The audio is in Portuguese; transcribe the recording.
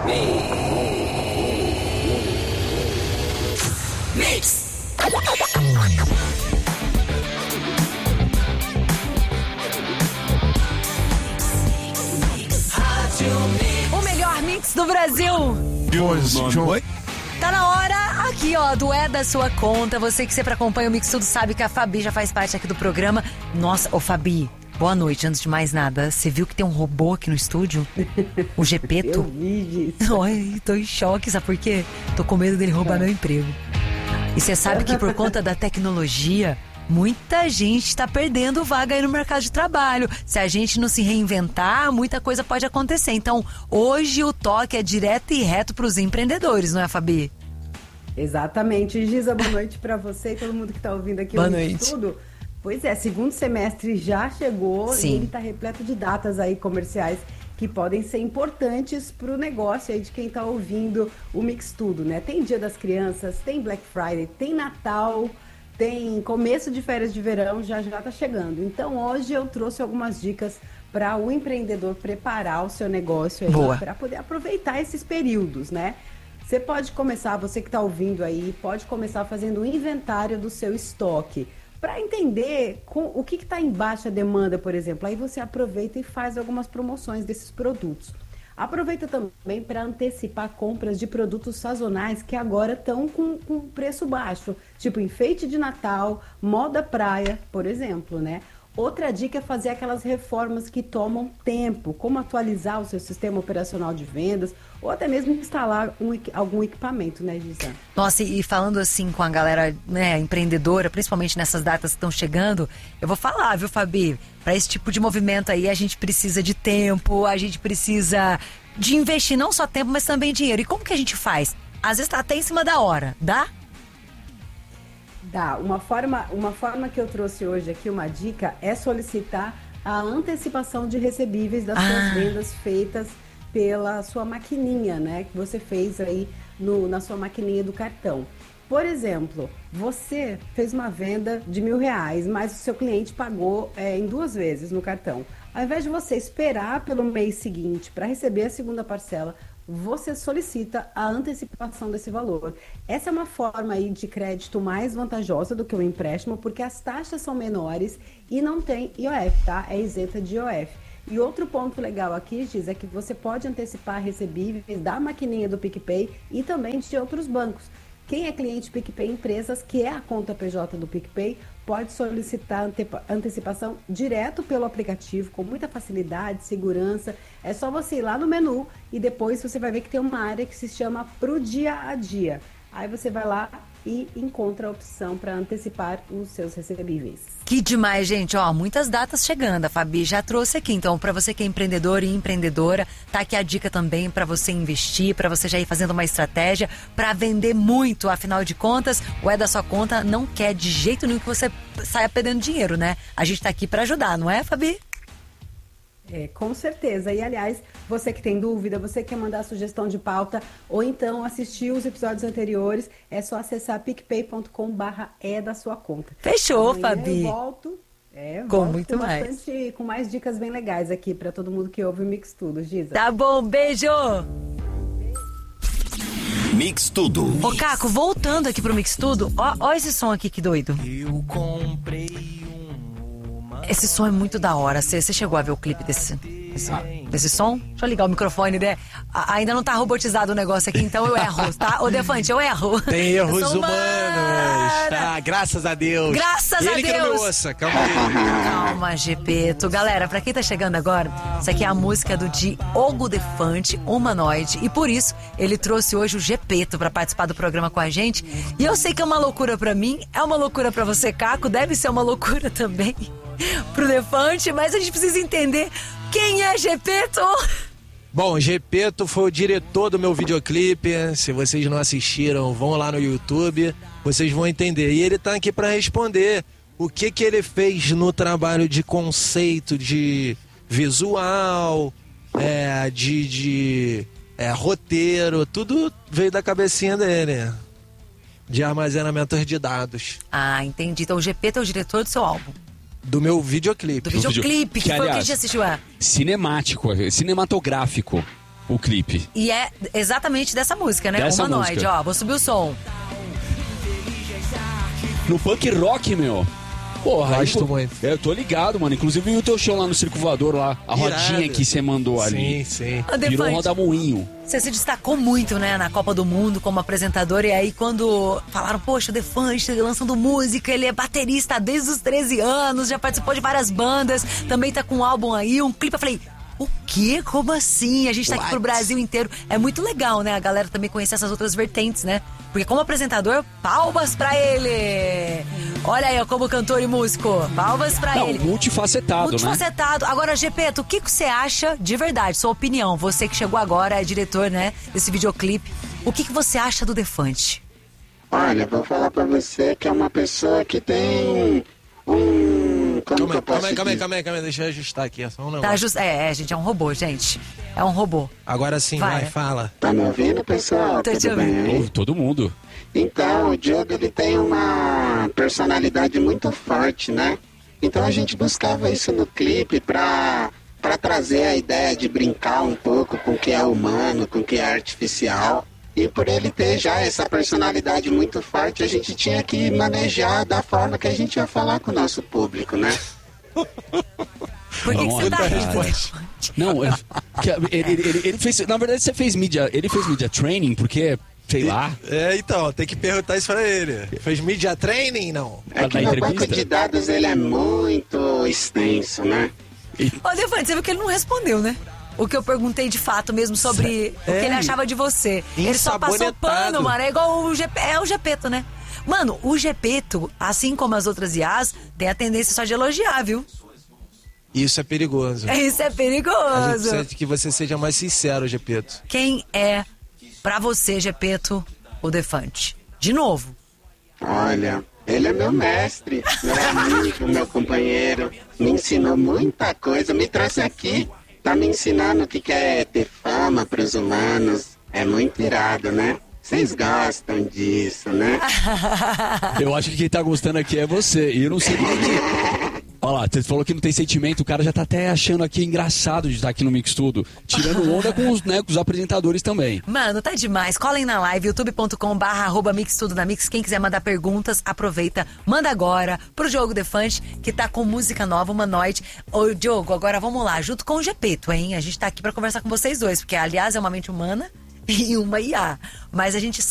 Mix. O melhor mix do Brasil. Oi? Tá na hora aqui, ó, do É da Sua Conta. Você que sempre acompanha o Mix Tudo sabe que a Fabi já faz parte aqui do programa. Nossa, ô Fabi, boa noite. Antes de mais nada, você viu que tem um robô aqui no estúdio? O Gepeto? Eu vi isso. Ai, tô em choque, sabe por quê? Tô com medo dele roubar meu emprego. E você sabe que por conta da tecnologia, muita gente tá perdendo vaga aí no mercado de trabalho. Se a gente não se reinventar, muita coisa pode acontecer. Então, hoje o toque é direto e reto pros empreendedores, não é, Fabi? Exatamente. Giza, boa noite pra você e todo mundo que tá ouvindo aqui. Boa noite. Tudo. Pois é, segundo semestre já chegou. Sim. E ele tá repleto de datas aí comerciais que podem ser importantes pro negócio aí de quem tá ouvindo o Mix Tudo, né? Tem Dia das Crianças, tem Black Friday, tem Natal, tem começo de férias de verão, já tá chegando. Então hoje eu trouxe algumas dicas para o empreendedor preparar o seu negócio aí para poder aproveitar esses períodos, né? Você pode começar, você que está ouvindo aí, pode começar fazendo um inventário do seu estoque para entender o que está em baixa demanda, por exemplo. Aí você aproveita e faz algumas promoções desses produtos. Aproveita também para antecipar compras de produtos sazonais que agora estão com preço baixo, tipo enfeite de Natal, moda praia, por exemplo, né? Outra dica é fazer aquelas reformas que tomam tempo, como atualizar o seu sistema operacional de vendas ou até mesmo instalar algum equipamento, né, Giza? Nossa, e falando assim com a galera, né, empreendedora, principalmente nessas datas que estão chegando, eu vou falar, viu, Fabi? Para esse tipo de movimento aí, a gente precisa de tempo, a gente precisa de investir não só tempo, mas também dinheiro. E como que a gente faz? Às vezes tá até em cima da hora, dá? Dá. Uma forma que eu trouxe hoje aqui, uma dica, é solicitar a antecipação de recebíveis das suas vendas feitas pela sua maquininha, né? Que você fez aí na sua maquininha do cartão. Por exemplo, você fez uma venda de R$1.000, mas o seu cliente pagou em 2 vezes no cartão. Ao invés de você esperar pelo mês seguinte para receber a segunda parcela, você solicita a antecipação desse valor. Essa é uma forma aí de crédito mais vantajosa do que o empréstimo, porque as taxas são menores e não tem IOF, tá? É isenta de IOF. E outro ponto legal aqui, Giz, é que você pode antecipar recebíveis da maquininha do PicPay e também de outros bancos. Quem é cliente PicPay Empresas, que é a conta PJ do PicPay, pode solicitar antecipação direto pelo aplicativo, com muita facilidade, segurança. É só você ir lá no menu e depois você vai ver que tem uma área que se chama Pro Dia a Dia. Aí você vai lá e encontra a opção para antecipar os seus recebíveis. Que demais, gente. Ó, muitas datas chegando. A Fabi já trouxe aqui. Então, para você que é empreendedor e empreendedora, tá aqui a dica também para você investir, para você já ir fazendo uma estratégia para vender muito. Afinal de contas, o É da Sua Conta não quer de jeito nenhum que você saia perdendo dinheiro, né? A gente tá aqui para ajudar, não é, Fabi? Com certeza. E, aliás, você que tem dúvida, você quer mandar sugestão de pauta ou então assistir os episódios anteriores, é só acessar picpay.com/é da sua conta. Fechou, Amanhã Fabi. eu volto com muito mais. Com mais dicas bem legais aqui para todo mundo que ouve o Mix Tudo, Giza. Tá bom, beijo! Mix Tudo. Ô, Caco, voltando aqui pro Mix Tudo, ó esse som aqui, que doido. Eu comprei Esse som é muito da hora. Você chegou a ver o clipe desse som? Deixa eu ligar o microfone, né? Ainda não tá robotizado o negócio aqui, então eu erro, tá? Ô, Defante, eu erro. Tem erros humanos. Tá, graças a Deus. Graças a Deus. Ele que não me ouça, calma aí. Calma, Gepeto. Galera, pra quem tá chegando agora, isso aqui é a música do Diogo Defante, Humanoide. E por isso, ele trouxe hoje o Gepeto pra participar do programa com a gente. E eu sei que é uma loucura pra mim, é uma loucura pra você, Caco, deve ser uma loucura também pro Defante, mas a gente precisa entender quem é Gepeto. Bom, Gepeto foi o diretor do meu videoclipe. Se vocês não assistiram, vão lá no YouTube, vocês vão entender. E ele tá aqui para responder o que ele fez no trabalho de conceito, de visual, de roteiro, tudo veio da cabecinha dele, de armazenamento de dados. Ah, entendi. Então o Gepeto é o diretor do seu álbum. Do meu videoclipe. Do videoclipe, que foi o que a aliás, gente assistiu. Cinematográfico. o clipe. E é exatamente dessa música, né? Dessa Humanoide, música. ó. Vou subir o som. No punk rock, meu. Porra, Gosto aí, muito. Eu tô ligado, mano. Inclusive vi o teu show lá no Circo Voador, lá. A Irado. rodinha que você mandou ali. Sim. Ô, Virou Defante, roda-moinho. você se destacou muito, né, na Copa do Mundo como apresentador. E aí, quando falaram, poxa, o Defante lançando música, ele é baterista desde os 13 anos, já participou de várias bandas, também tá com um álbum aí, um clipe. Eu falei, o quê? Como assim? A gente tá aqui pro Brasil inteiro. É muito legal, né? A galera também conhecer essas outras vertentes, né? Porque como apresentador, palmas pra ele! Olha aí, ó, como cantor e músico. Palmas pra Não, ele. multifacetado, né? Multifacetado. Agora, Gepeto, o que você acha de verdade? Sua opinião. Você que chegou agora, é diretor, né, desse videoclipe. O que você acha do Defante? Olha, vou falar pra você que é uma pessoa que tem Como que eu posso Calma aí, dizer? deixa eu ajustar aqui, é só um negócio. Gente, é um robô, gente. É um robô. Agora sim, vai, fala. Tá me ouvindo, pessoal? Tô te Tudo bem aí? Todo mundo. Então, o Diogo, ele tem uma personalidade muito forte, né? Então a gente buscava isso no clipe pra trazer a ideia de brincar um pouco com o que é humano, com o que é artificial. E por ele ter já essa personalidade muito forte, a gente tinha que manejar da forma que a gente ia falar com o nosso público, né? Por que você tá Cara. rindo? Não, ele fez. Na verdade, ele fez media training, porque, sei lá. Então, tem que perguntar isso pra ele. Fez media training? Não. É que dar meu banco entrevista? de dados, ele é muito extenso, né? Ô, Defante, você viu que ele não respondeu, né? O que eu perguntei de fato mesmo sobre o que ele achava de você. Ele só passou Ensabonetado. pano, mano. É igual o Gepeto, né? Mano, o Gepeto, assim como as outras IAs, tem a tendência só de elogiar, viu? Isso é perigoso. Isso é A gente perigoso. precisa que você seja mais sincero, Gepeto. Quem é, pra você, Gepeto, o Defante? De novo. Olha, ele é meu mestre, meu amigo, meu companheiro. Me ensinou muita coisa, me trouxe aqui. Tá me ensinando o que é ter fama pros humanos. É muito irado, né? Vocês gostam disso, né? Eu acho que quem tá gostando aqui é você. E eu não sei porque. Olha lá, você falou que não tem sentimento, o cara já tá até achando aqui engraçado de estar aqui no Mix Tudo. Tirando onda com os apresentadores também. Mano, tá demais. Colhem na live, youtube.com/mixtudo na Mix. Quem quiser mandar perguntas, aproveita. Manda agora pro Diogo Defante, que tá com música nova, Humanoide. Ô, Diogo, agora vamos lá, junto com o Gepeto, hein? A gente tá aqui pra conversar com vocês dois, porque, aliás, é uma mente humana e uma IA. Mas a gente